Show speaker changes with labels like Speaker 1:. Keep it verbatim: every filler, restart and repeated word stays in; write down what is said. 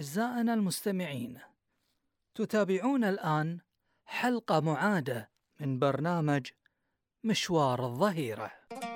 Speaker 1: أعزائنا المستمعين، تتابعون الآن حلقة معادة من برنامج مشوار الظهيرة.